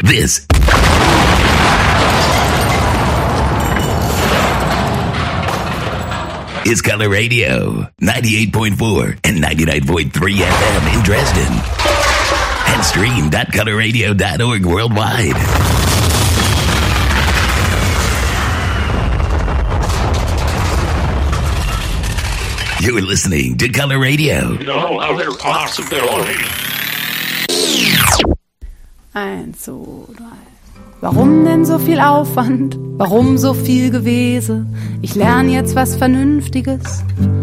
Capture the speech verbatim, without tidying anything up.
This is Color Radio, ninety-eight point four and ninety-nine point three F M in Dresden. And stream dot color radio dot org worldwide. You're listening to Color Radio. No other possibility. Eins, zwei, drei. Warum denn so viel Aufwand? Warum so viel Gewese? Ich lerne jetzt was Vernünftiges.